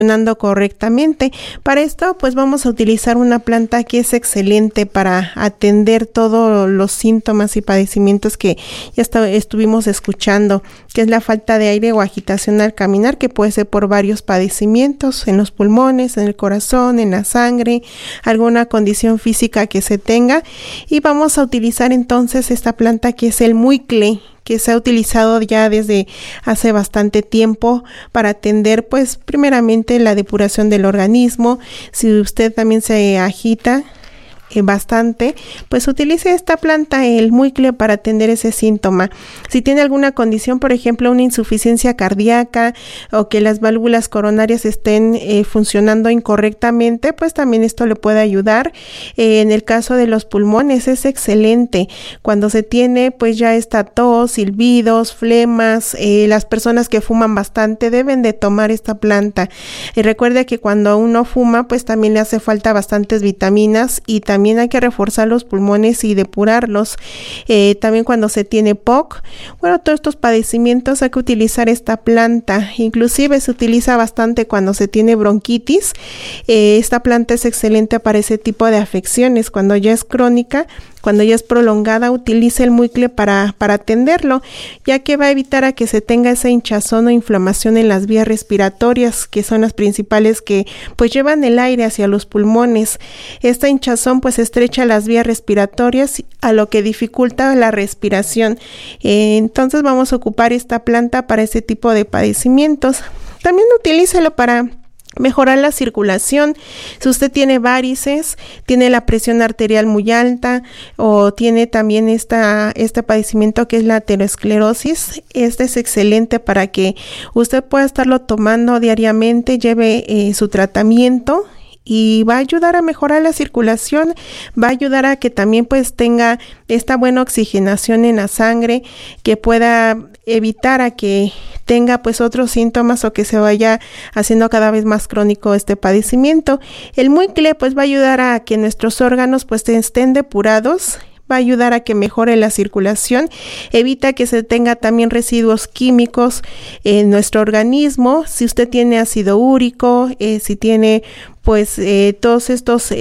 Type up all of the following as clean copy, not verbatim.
funcionando correctamente. Para esto pues vamos a utilizar una planta que es excelente para atender todos los síntomas y padecimientos que ya estuvimos escuchando, que es la falta de aire o agitación al caminar, que puede ser por varios padecimientos en los pulmones, en el corazón, en la sangre, alguna condición física que se tenga. Y vamos a utilizar entonces esta planta que es el muicle, que se ha utilizado ya desde hace bastante tiempo para atender pues primeramente la depuración del organismo. Si usted también se agita bastante, pues utilice esta planta, el muicle, para atender ese síntoma. Si tiene alguna condición, por ejemplo, una insuficiencia cardíaca o que las válvulas coronarias estén funcionando incorrectamente, pues también esto le puede ayudar. En el caso de los pulmones es excelente. Cuando se tiene pues ya esta tos, silbidos, flemas, las personas que fuman bastante deben de tomar esta planta. Recuerde que cuando uno fuma pues también le hace falta bastantes vitaminas y también hay que reforzar los pulmones y depurarlos. También cuando se tiene POC, bueno, todos estos padecimientos hay que utilizar esta planta. Inclusive se utiliza bastante cuando se tiene bronquitis. Esta planta es excelente para ese tipo de afecciones. Cuando ya es crónica, cuando ya es prolongada, utilice el muicle para atenderlo, ya que va a evitar a que se tenga esa hinchazón o inflamación en las vías respiratorias, que son las principales que pues llevan el aire hacia los pulmones. Esta hinchazón pues estrecha las vías respiratorias, a lo que dificulta la respiración. Entonces vamos a ocupar esta planta para ese tipo de padecimientos. También utilícelo para mejorar la circulación. Si usted tiene varices, tiene la presión arterial muy alta o tiene también este padecimiento que es la aterosclerosis, este es excelente para que usted pueda estarlo tomando diariamente, lleve su tratamiento y va a ayudar a mejorar la circulación, va a ayudar a que también pues tenga esta buena oxigenación en la sangre, que pueda evitar a que tenga pues otros síntomas o que se vaya haciendo cada vez más crónico este padecimiento. El muicle pues va a ayudar a que nuestros órganos pues estén depurados, va a ayudar a que mejore la circulación, evita que se tenga también residuos químicos en nuestro organismo. Si usted tiene ácido úrico, si tiene pues todos estos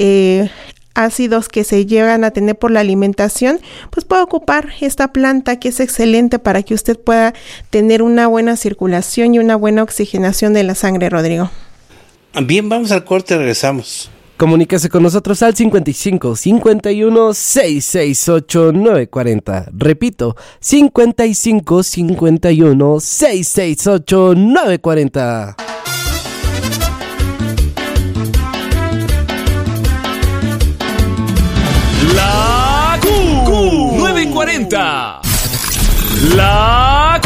ácidos que se llegan a tener por la alimentación, pues puede ocupar esta planta, que es excelente para que usted pueda tener una buena circulación y una buena oxigenación de la sangre, Rodrigo. Bien, vamos al corte, regresamos. Comuníquese con nosotros al 55 51 668 940. Repito, 55 51 668 940. La Q 940. La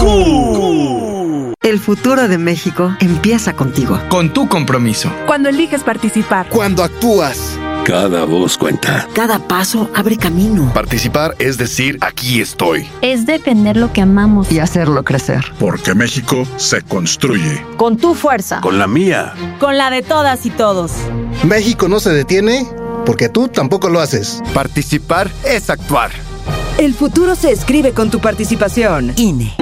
Q. El futuro de México empieza contigo. Con tu compromiso. Cuando eliges participar. Cuando actúas. Cada voz cuenta. Cada paso abre camino. Participar es decir, aquí estoy. Es defender lo que amamos. Y hacerlo crecer. Porque México se construye. Con tu fuerza. Con la mía. Con la de todas y todos. México no se detiene porque tú tampoco lo haces. Participar es actuar. El futuro se escribe con tu participación. INE.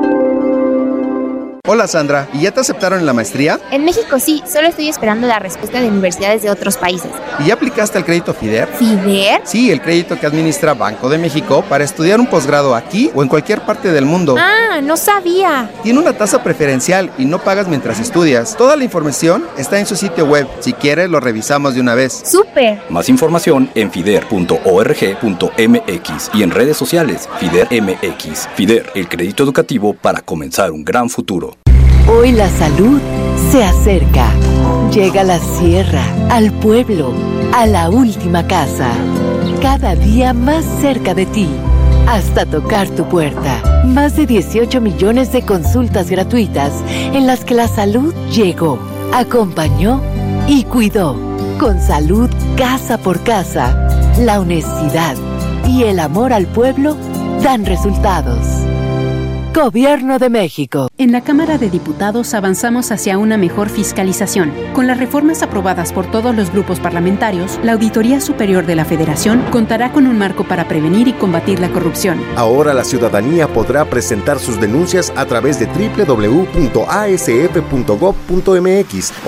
Hola Sandra, ¿y ya te aceptaron en la maestría? En México sí, solo estoy esperando la respuesta de universidades de otros países. ¿Y ya aplicaste al crédito FIDER? ¿FIDER? Sí, el crédito que administra Banco de México para estudiar un posgrado aquí o en cualquier parte del mundo. Ah, no sabía. Tiene una tasa preferencial y no pagas mientras estudias. Toda la información está en su sitio web. Si quieres, lo revisamos de una vez. ¡Súper! Más información en fider.org.mx y en redes sociales FIDER MX. FIDER, el crédito educativo para comenzar un gran futuro. Hoy la salud se acerca. Llega a la sierra, al pueblo, a la última casa. Cada día más cerca de ti, hasta tocar tu puerta. Más de 18 millones de consultas gratuitas en las que la salud llegó, acompañó y cuidó. Con salud casa por casa, la honestidad y el amor al pueblo dan resultados. Gobierno de México. En la Cámara de Diputados avanzamos hacia una mejor fiscalización. Con las reformas aprobadas por todos los grupos parlamentarios, la Auditoría Superior de la Federación contará con un marco para prevenir y combatir la corrupción. Ahora la ciudadanía podrá presentar sus denuncias a través de www.asf.gov.mx